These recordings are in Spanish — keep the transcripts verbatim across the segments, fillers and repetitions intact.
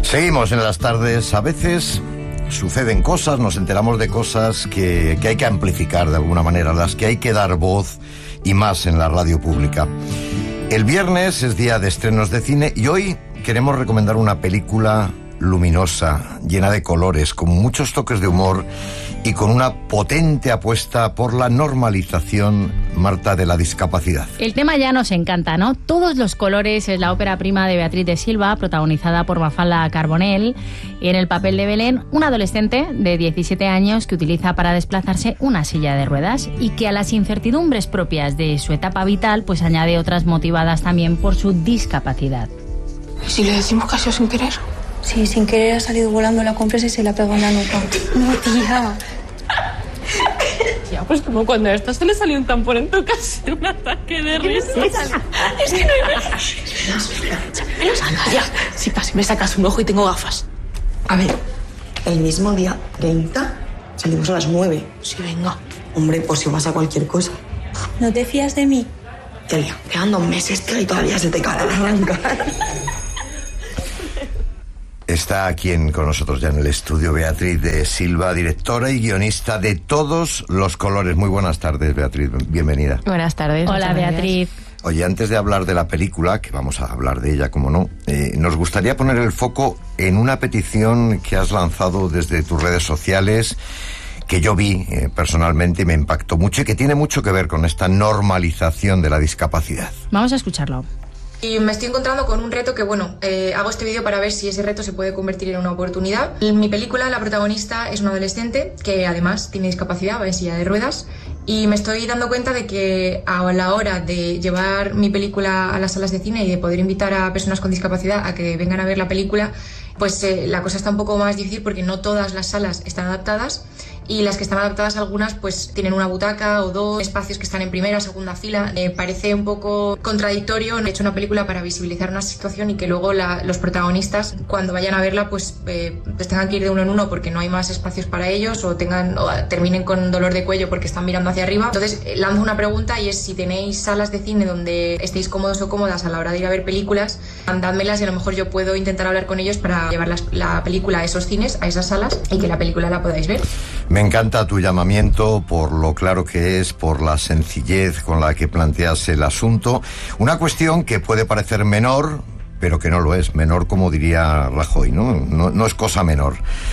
Seguimos en las tardes. A veces suceden cosas, nos enteramos de cosas que, que hay que amplificar de alguna manera, las que hay que dar voz, y más en la radio pública. El viernes es día de estrenos de cine y hoy queremos recomendar una película luminosa, llena de colores, con muchos toques de humor y con una potente apuesta por la normalización, Marta, de la discapacidad. El tema ya nos encanta, ¿no? Todos los colores es la ópera prima de Beatriz de Silva, protagonizada por Mafalda Carbonell, y en el papel de Belén, un adolescente de diecisiete años que utiliza para desplazarse una silla de ruedas y que a las incertidumbres propias de su etapa vital pues añade otras motivadas también por su discapacidad. ¿Y si le decimos que ha sido sin querer? Sí, sin querer ha salido volando la compresa y se la pegó en la nuca. No, tía. Tía, pues como cuando a esto se le salió un tampón en tu casa en un ataque de risa. Es que no hay... Me lo sacas ya. Si casi me sacas un ojo y tengo gafas. A ver, el mismo día, treinta, salimos a las nueve. Sí, venga. Hombre, pues si pasa cualquier cosa. ¿No te fías de mí? Tía, quedan dos meses, tío, y todavía se te cae la arrancar. Está aquí en, con nosotros ya en el estudio Beatriz de Silva, directora y guionista de Todos los Colores. Muy buenas tardes, Beatriz, bienvenida. Buenas tardes. Hola, Beatriz. Oye, antes de hablar de la película, que vamos a hablar de ella, como no, eh, nos gustaría poner el foco en una petición que has lanzado desde tus redes sociales, que yo vi eh, personalmente y me impactó mucho y que tiene mucho que ver con esta normalización de la discapacidad. Vamos a escucharlo. Y me estoy encontrando con un reto que, bueno, eh, hago este vídeo para ver si ese reto se puede convertir en una oportunidad. En mi película, la protagonista es una adolescente que además tiene discapacidad, va en silla de ruedas, y me estoy dando cuenta de que a la hora de llevar mi película a las salas de cine y de poder invitar a personas con discapacidad a que vengan a ver la película, pues eh, la cosa está un poco más difícil porque no todas las salas están adaptadas. Y las que están adaptadas, algunas pues tienen una butaca o dos espacios que están en primera o segunda fila. Me parece un poco contradictorio. He hecho una película para visibilizar una situación y que luego la, los protagonistas, cuando vayan a verla, pues, eh, pues tengan que ir de uno en uno porque no hay más espacios para ellos, o tengan o terminen con dolor de cuello porque están mirando hacia arriba. Entonces eh, lanzo una pregunta, y es: si tenéis salas de cine donde estéis cómodos o cómodas a la hora de ir a ver películas, mandádmelas y a lo mejor yo puedo intentar hablar con ellos para llevar las, la película a esos cines, a esas salas, y que la película la podáis ver. Me encanta tu llamamiento por lo claro que es, por la sencillez con la que planteas el asunto. Una cuestión que puede parecer menor, pero que no lo es. Menor, como diría Rajoy, ¿no? No, no es cosa menor.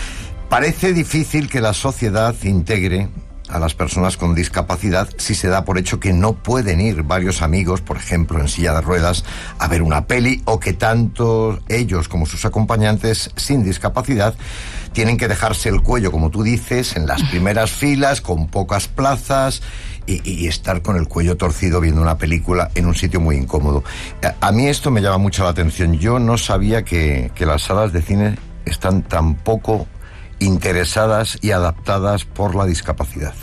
Parece difícil que la sociedad integre a las personas con discapacidad si se da por hecho que no pueden ir varios amigos, por ejemplo, en silla de ruedas, a ver una peli, o que tanto ellos como sus acompañantes sin discapacidad tienen que dejarse el cuello, como tú dices, en las primeras filas, con pocas plazas, y, y estar con el cuello torcido viendo una película en un sitio muy incómodo. A, a mí esto me llama mucho la atención. Yo no sabía que, que las salas de cine están tan poco interesadas y adaptadas por la discapacidad.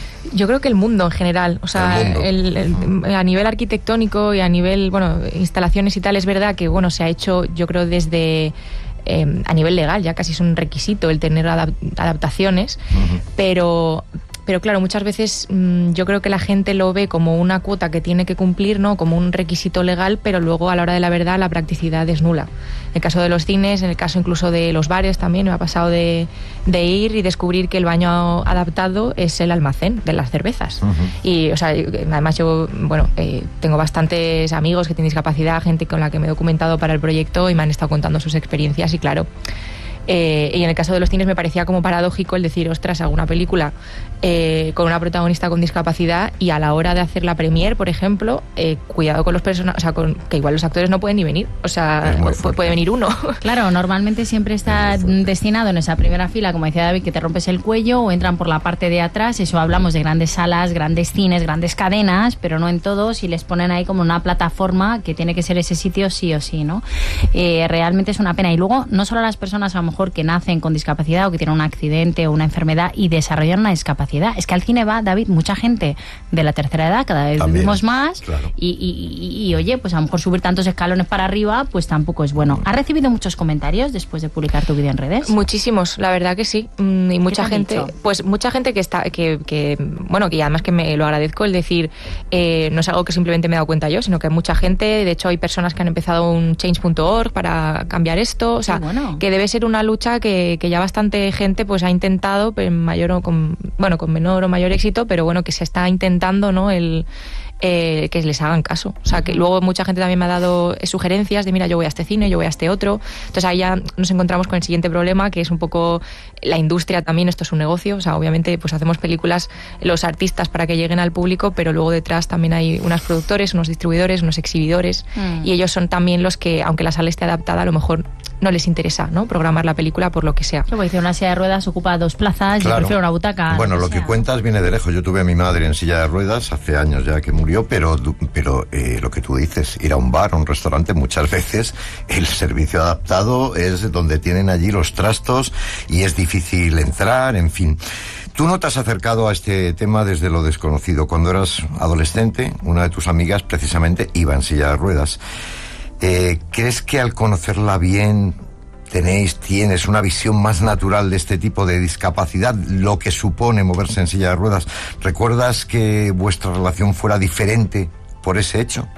Yo creo que el mundo en general, o sea, el el, el, a nivel arquitectónico y a nivel, bueno, instalaciones y tal, es verdad que, bueno, se ha hecho, yo creo, desde eh, a nivel legal, ya casi es un requisito el tener adap- adaptaciones, uh-huh. pero... Pero claro, muchas veces mmm, yo creo que la gente lo ve como una cuota que tiene que cumplir, ¿no? Como un requisito legal, pero luego a la hora de la verdad la practicidad es nula. En el caso de los cines, en el caso incluso de los bares también, me ha pasado de, de ir y descubrir que el baño adaptado es el almacén de las cervezas. Uh-huh. Y, o sea, además yo, bueno, eh, tengo bastantes amigos que tienen discapacidad, gente con la que me he documentado para el proyecto y me han estado contando sus experiencias y claro... Eh, y en el caso de los cines me parecía como paradójico el decir, ostras, hago una película eh, con una protagonista con discapacidad y a la hora de hacer la premier, por ejemplo, eh, cuidado con los personajes, o sea, con, que igual los actores no pueden ni venir, o sea, pu- puede venir uno. Claro, normalmente siempre está destinado en esa primera fila, como decía David, que te rompes el cuello, o entran por la parte de atrás. Eso hablamos de grandes salas, grandes cines, grandes cadenas, pero no en todos, y les ponen ahí como una plataforma que tiene que ser ese sitio sí o sí, ¿no? Eh, realmente es una pena. Y luego, no solo a las personas a lo mejor mejor que nacen con discapacidad o que tienen un accidente o una enfermedad y desarrollan una discapacidad. Es que al cine va, David, mucha gente de la tercera edad, cada vez También, vivimos más, claro. y, y, y, y oye, pues a lo mejor subir tantos escalones para arriba, pues tampoco es bueno. ¿Has recibido muchos comentarios después de publicar tu vídeo en redes? Muchísimos, la verdad que sí. Mm, y mucha te han gente, dicho? pues mucha gente que está, que, que bueno, que además que me lo agradezco, el decir, eh, no es algo que simplemente me he dado cuenta yo, sino que hay mucha gente, de hecho hay personas que han empezado un change punto org para cambiar esto, o sea, bueno. que debe ser una lucha que, que ya bastante gente pues ha intentado, en mayor o con, bueno, con menor o mayor éxito, pero bueno, que se está intentando, ¿no? El Eh, que les hagan caso. O sea, que luego mucha gente también me ha dado sugerencias de, mira, yo voy a este cine, yo voy a este otro. Entonces ahí ya nos encontramos con el siguiente problema, que es un poco la industria también. Esto es un negocio. O sea, obviamente pues hacemos películas los artistas para que lleguen al público, pero luego detrás también hay unos productores, unos distribuidores, unos exhibidores, mm. y ellos son también los que, aunque la sala esté adaptada, a lo mejor no les interesa, ¿no? Programar la película por lo que sea. Yo voy a decir, una silla de ruedas ocupa dos plazas, Claro. yo prefiero una butaca. Bueno, lo lo que, que sea. cuentas viene de lejos. Yo tuve a mi madre en silla de ruedas hace años ya que murió, pero, pero eh, lo que tú dices, ir a un bar, a un restaurante, muchas veces el servicio adaptado es donde tienen allí los trastos y es difícil entrar, en fin. Tú no te has acercado a este tema desde lo desconocido. Cuando eras adolescente, una de tus amigas precisamente iba en silla de ruedas. Eh, ¿Crees que al conocerla bien tenéis, tienes una visión más natural de este tipo de discapacidad, lo que supone moverse en silla de ruedas? ¿Recuerdas que vuestra relación fuera diferente por ese hecho?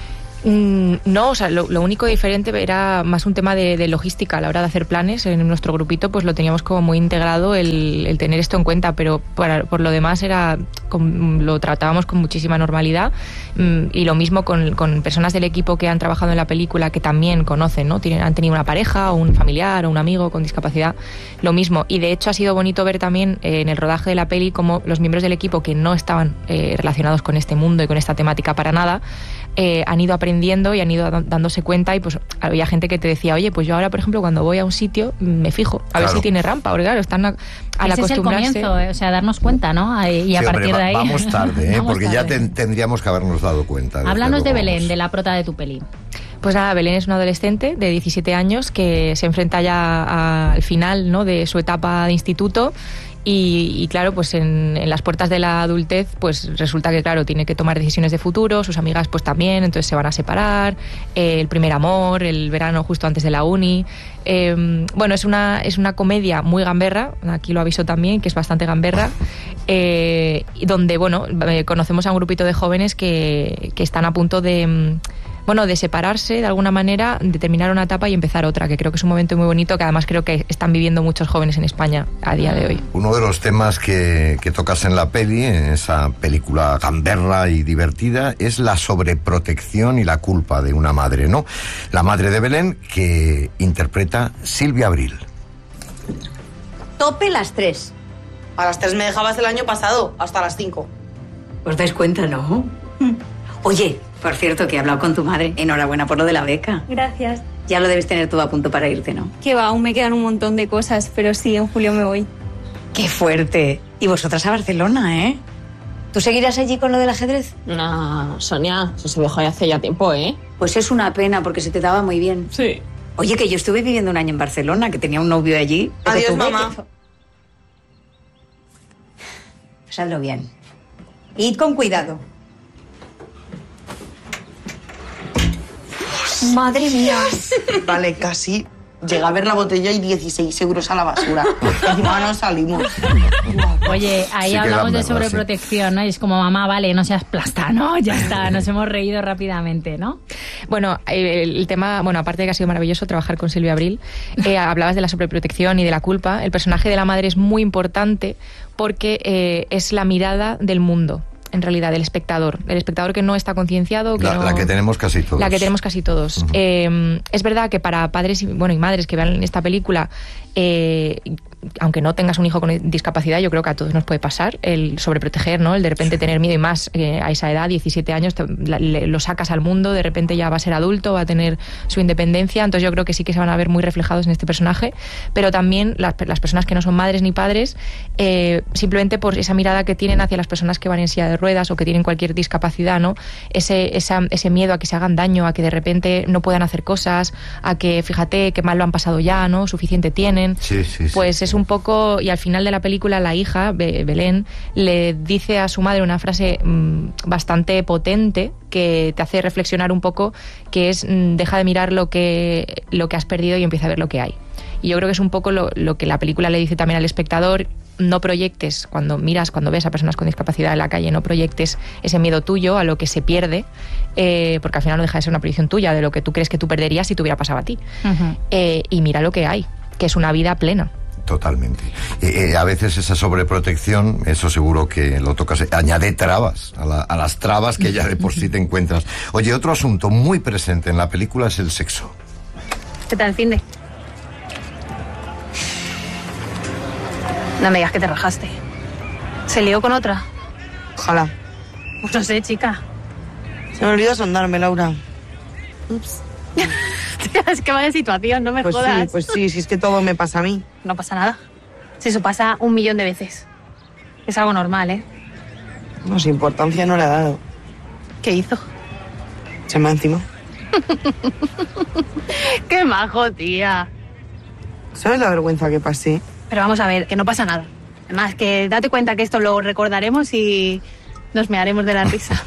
Mm, no, o sea, lo, lo único diferente era más un tema de, de logística a la hora de hacer planes. En nuestro grupito pues lo teníamos como muy integrado el, el tener esto en cuenta, pero por, por lo demás era con, lo tratábamos con muchísima normalidad, mm, y lo mismo con, con personas del equipo que han trabajado en la película que también conocen, ¿no? Tienen, han tenido una pareja o un familiar o un amigo con discapacidad, lo mismo. Y de hecho ha sido bonito ver también eh, en el rodaje de la peli como los miembros del equipo que no estaban eh, relacionados con este mundo y con esta temática para nada, Eh, han ido aprendiendo y han ido dándose cuenta, y pues había gente que te decía, oye, pues yo ahora, por ejemplo, cuando voy a un sitio me fijo a claro. ver si tiene rampa, porque claro, están a, al Ese acostumbrarse. Es el comienzo, eh, o sea, darnos cuenta, ¿no? Y a Sí, partir hombre, de ahí... vamos tarde, ¿eh? Vamos porque tarde. ya ten, tendríamos que habernos dado cuenta. Háblanos de luego, Belén, vamos. de la prota de tu peli. Pues nada, Belén es una adolescente de diecisiete años que se enfrenta ya a, al final, ¿no?, de su etapa de instituto. Y, y claro, pues en, en las puertas de la adultez, pues resulta que, claro, tiene que tomar decisiones de futuro, sus amigas pues también, entonces se van a separar, eh, el primer amor, el verano justo antes de la uni. Eh, bueno, es una, es una comedia muy gamberra, aquí lo aviso también, que es bastante gamberra, eh, donde, bueno, conocemos a un grupito de jóvenes que, que están a punto de... bueno, de separarse de alguna manera, de terminar una etapa y empezar otra, que creo que es un momento muy bonito, que además creo que están viviendo muchos jóvenes en España a día de hoy. Uno de los temas que, que tocas en la peli, en esa película gamberra y divertida, es la sobreprotección y la culpa de una madre, ¿no? La madre de Belén, que interpreta Silvia Abril. Tope las tres. A las tres me dejabas el año pasado, hasta las cinco. ¿Os dais cuenta, no? Oye, por cierto, que he hablado con tu madre. Enhorabuena por lo de la beca. Gracias. Ya lo debes tener todo a punto para irte, ¿no? Que va, aún me quedan un montón de cosas, pero sí, en julio me voy. ¡Qué fuerte! Y vosotras a Barcelona, ¿eh? ¿Tú seguirás allí con lo del ajedrez? No, Sonia, eso se dejó hace ya tiempo, ¿eh? Pues es una pena, porque se te daba muy bien. Sí. Oye, que yo estuve viviendo un año en Barcelona, que tenía un novio allí. Adiós, Tuve mamá. que- Pasadlo bien. Id con cuidado. Madre mía. Vale, casi. Llegué a ver la botella y dieciséis euros a la basura. Encima no salimos. Oye, ahí Sí que hablamos de gamberra, sobreprotección, ¿no? Y es como, mamá, vale, no seas plasta, ¿no? Ya está, nos hemos reído rápidamente, ¿no? Bueno, el, el tema, bueno, aparte de que ha sido maravilloso trabajar con Silvia Abril, eh, hablabas de la sobreprotección y de la culpa. El personaje de la madre es muy importante porque eh, es la mirada del mundo, en realidad, del espectador. El espectador que no está concienciado. Que La, no... la que tenemos casi todos. La que tenemos casi todos. Uh-huh. Eh, es verdad que para padres y, bueno, y madres que vean esta película, eh, aunque no tengas un hijo con discapacidad, yo creo que a todos nos puede pasar el sobreproteger, ¿no? El de repente tener miedo, y más eh, a esa edad, diecisiete años, te, la, le, lo sacas al mundo, de repente ya va a ser adulto, va a tener su independencia, entonces yo creo que sí que se van a ver muy reflejados en este personaje, pero también las, las personas que no son madres ni padres, eh, simplemente por esa mirada que tienen hacia las personas que van en silla de ruedas o que tienen cualquier discapacidad, ¿no? Ese, esa, ese miedo a que se hagan daño, a que de repente no puedan hacer cosas, a que fíjate qué mal lo han pasado ya, ¿no? Suficiente tienen. Sí, sí, sí. Pues es un poco, y al final de la película la hija, Belén, le dice a su madre una frase mmm, bastante potente que te hace reflexionar un poco, que es mmm, deja de mirar lo que, lo que has perdido y empieza a ver lo que hay. Y yo creo que es un poco lo, lo que la película le dice también al espectador: no proyectes, cuando miras, cuando ves a personas con discapacidad en la calle, no proyectes ese miedo tuyo a lo que se pierde, eh, porque al final no deja de ser una proyección tuya de lo que tú crees que tú perderías si te hubiera pasado a ti. Uh-huh. Eh, y mira lo que hay, que es una vida plena. Totalmente. Eh, eh, a veces esa sobreprotección, eso seguro que lo tocas, añade trabas a, la, a las trabas que ya de por sí te encuentras. Oye, otro asunto muy presente en la película es el sexo. ¿Qué tal el fin de? No me digas que te rajaste. ¿Se lió con otra? Ojalá. Pues no sé, chica. Se me olvidó sondarme, Laura. Ups. Tía, es que vaya situación, no me pues jodas. Sí, pues sí, si es que todo me pasa a mí. No pasa nada. Si eso pasa un millón de veces. Es algo normal, ¿eh? No, sin importancia no le ha dado. ¿Qué hizo? Se me ha encima. ¡Qué majo, tía! ¿Sabes la vergüenza que pasé? Pero vamos a ver, que no pasa nada. Además, que date cuenta que esto lo recordaremos y nos mearemos de la risa.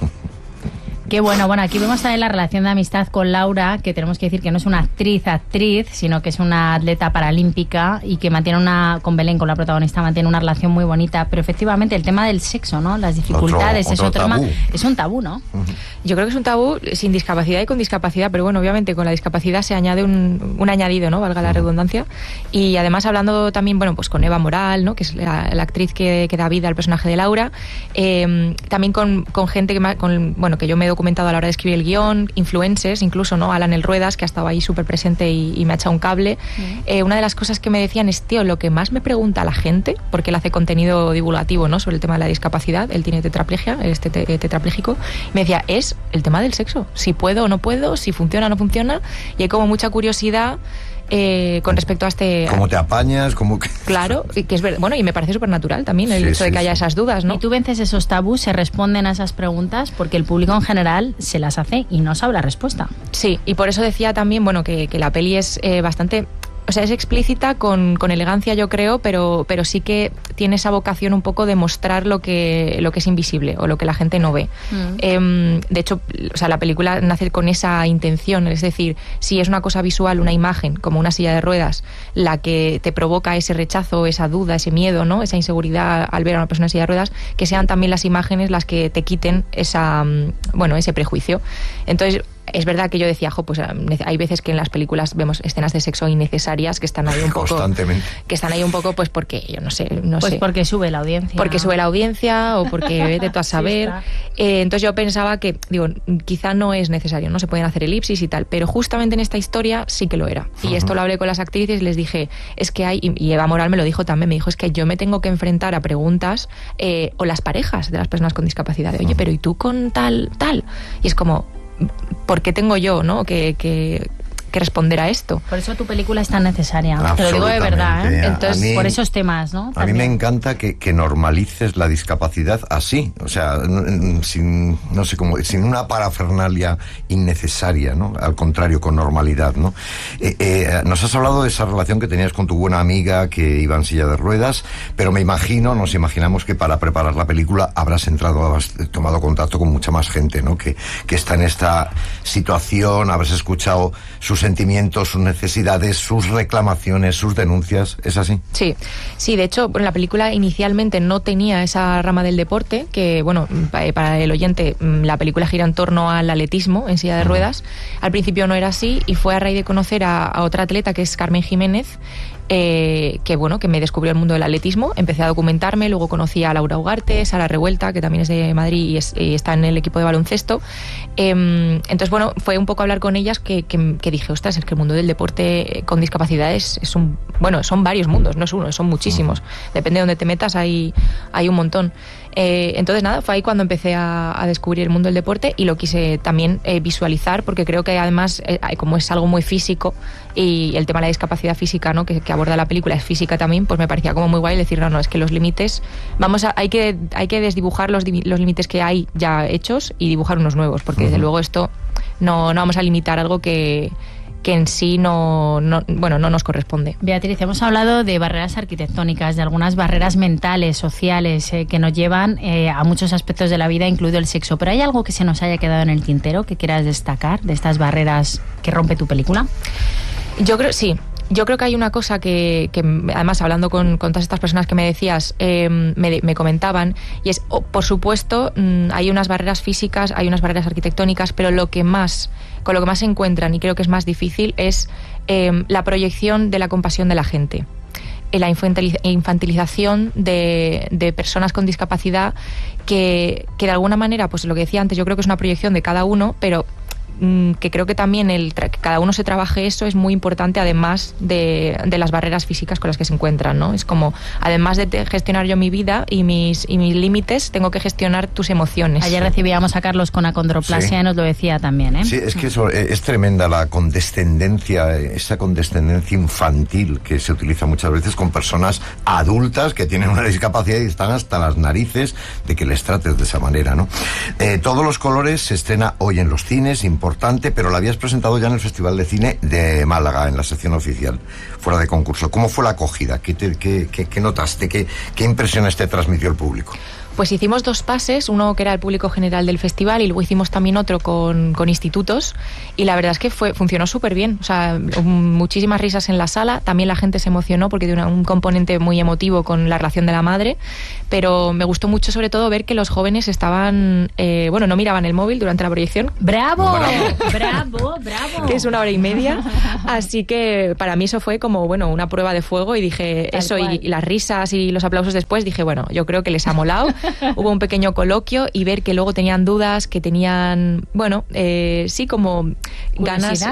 Qué bueno. Bueno, aquí vemos también la relación de amistad con Laura, que tenemos que decir que no es una actriz-actriz, sino que es una atleta paralímpica y que mantiene una, con Belén, con la protagonista, mantiene una relación muy bonita. Pero efectivamente, el tema del sexo, ¿no? Las dificultades, otro, es otro otro tema. Es un tabú, ¿no? Uh-huh. Yo creo que es un tabú sin discapacidad y con discapacidad, pero bueno, obviamente con la discapacidad se añade un, un añadido, ¿no? Valga la redundancia. Y además hablando también, bueno, pues con Eva Moral, ¿no? Que es la, la actriz que, que da vida al personaje de Laura. Eh, también con, con gente que, con, bueno, que yo me he documentado a la hora de escribir el guión, influencers, incluso, ¿no? Alan El Ruedas, que ha estado ahí súper presente y, y me ha echado un cable. Uh-huh. Eh, una de las cosas que me decían es, tío, lo que más me pregunta la gente, porque él hace contenido divulgativo, ¿no? Sobre el tema de la discapacidad, él tiene tetraplegia, él es tet- tetrapléjico, me decía, es el tema del sexo, si puedo o no puedo, si funciona o no funciona, y hay como mucha curiosidad Eh, con respecto a este... ¿Cómo te apañas? ¿Cómo que... Claro, que es verdad. Bueno, y me parece súper natural también el sí, hecho de que sí, haya sí. esas dudas, ¿no? Y tú vences esos tabús, se responden a esas preguntas, porque el público en general se las hace y no sabe la respuesta. Sí, y por eso decía también, bueno, que, que la peli es eh, bastante... O sea, es explícita con, con elegancia, yo creo, pero, pero sí que tiene esa vocación un poco de mostrar lo que, lo que es invisible o lo que la gente no ve. Mm. Eh, de hecho, o sea, la película nace con esa intención, es decir, si es una cosa visual, una imagen, como una silla de ruedas, la que te provoca ese rechazo, esa duda, ese miedo, ¿no? Esa inseguridad al ver a una persona en silla de ruedas, que sean también las imágenes las que te quiten esa, bueno, ese prejuicio. Entonces, es verdad que yo decía, jo, pues hay veces que en las películas vemos escenas de sexo innecesarias que están ahí un poco... Constantemente. Que están ahí un poco, pues porque, yo no sé, no pues sé. porque sube la audiencia. Porque sube la audiencia o porque vete tú a saber. Sí, eh, entonces yo pensaba que, digo, quizá no es necesario, no se pueden hacer elipsis y tal, pero justamente en esta historia sí que lo era. Y uh-huh. esto lo hablé con las actrices y les dije, es que hay, y Eva Moral me lo dijo también, me dijo, es que yo me tengo que enfrentar a preguntas, eh, o las parejas de las personas con discapacidad, de, oye, uh-huh. pero ¿y tú con tal, tal? Y es como... ¿por qué tengo yo, no, que, que, que responder a esto? Por eso tu película es tan necesaria, te lo digo de verdad, ¿eh? Entonces, mí, por esos temas, ¿no? A mí me encanta que, que normalices la discapacidad así, o sea, sin, no sé cómo, sin una parafernalia innecesaria, ¿no? Al contrario, con normalidad, ¿no? Eh, eh, nos has hablado de esa relación que tenías con tu buena amiga que iba en silla de ruedas, pero me imagino, nos imaginamos que para preparar la película habrás entrado, habrás tomado contacto con mucha más gente, ¿no? Que, que está en esta situación, habrás escuchado sus sentimientos, sus necesidades, sus reclamaciones, sus denuncias, ¿es así? Sí, sí, de hecho, bueno, la película inicialmente no tenía esa rama del deporte, que, bueno, para el oyente, la película gira en torno al atletismo en silla de ruedas. Al principio no era así y fue a raíz de conocer a, a otra atleta que es Carmen Jiménez, Eh, que bueno, que me descubrió el mundo del atletismo, empecé a documentarme, luego conocí a Laura Ugarte, Sara Revuelta, que también es de Madrid y, es, y está en el equipo de baloncesto. Eh, entonces, bueno, fue un poco hablar con ellas que, que, que dije, dije, ostras, es que el mundo del deporte con discapacidad es, es un, bueno, son varios mundos, no es uno, son muchísimos. Depende de dónde te metas, hay, hay un montón. Eh, entonces nada, fue ahí cuando empecé a, a descubrir el mundo del deporte y lo quise también eh, visualizar, porque creo que además, eh, como es algo muy físico y el tema de la discapacidad física, ¿no?, que, que aborda la película es física también, pues me parecía como muy guay decir, no, no, es que los límites, vamos a, hay que, hay que desdibujar los, los límites que hay ya hechos y dibujar unos nuevos, porque uh-huh. desde luego esto no, no vamos a limitar algo que que en sí no, no, bueno, no nos corresponde. Beatriz, hemos hablado de barreras arquitectónicas, de algunas barreras mentales, sociales, eh, que nos llevan eh, a muchos aspectos de la vida, incluido el sexo. ¿Pero hay algo que se nos haya quedado en el tintero que quieras destacar de estas barreras que rompe tu película? Yo creo, sí. Yo creo que hay una cosa que, que además, hablando con, con todas estas personas que me decías, eh, me, me comentaban, y es, oh, por supuesto, mmm, hay unas barreras físicas, hay unas barreras arquitectónicas, pero lo que más, con lo que más se encuentran, y creo que es más difícil, es eh, la proyección de la compasión de la gente. La infantilización de, de personas con discapacidad que, que de alguna manera, pues lo que decía antes, yo creo que es una proyección de cada uno, pero que creo que también el que cada uno se trabaje eso es muy importante, además de, de las barreras físicas con las que se encuentran, ¿no? Es como, además de gestionar yo mi vida y mis, y mis límites, tengo que gestionar tus emociones. Ayer recibíamos a Carlos con acondroplasia, sí, y nos lo decía también, ¿eh? Sí, es que eso es tremenda, la condescendencia, esa condescendencia infantil que se utiliza muchas veces con personas adultas que tienen una discapacidad y están hasta las narices de que les trates de esa manera, ¿no? Eh, Todos los colores se estrena hoy en los cines, importante, pero la habías presentado ya en el Festival de Cine de Málaga, en la sección oficial, fuera de concurso. ¿Cómo fue la acogida? ¿Qué, te, qué, qué, qué notaste? ¿Qué, qué impresiones te transmitió el público? Pues hicimos dos pases, uno que era el público general del festival y luego hicimos también otro con, con institutos, y la verdad es que fue, funcionó súper bien, o sea, muchísimas risas en la sala, también la gente se emocionó porque tiene un componente muy emotivo con la relación de la madre, pero me gustó mucho sobre todo ver que los jóvenes estaban, eh, bueno, no miraban el móvil durante la proyección. ¡Bravo! ¡Bravo! ¡Bravo! ¡Bravo! Que es una hora y media, así que para mí eso fue como, bueno, una prueba de fuego, y dije Tal eso y, y las risas y los aplausos después, dije, bueno, yo creo que les ha molado. Hubo un pequeño coloquio y ver que luego tenían dudas, que tenían, bueno, eh, sí, como ganas,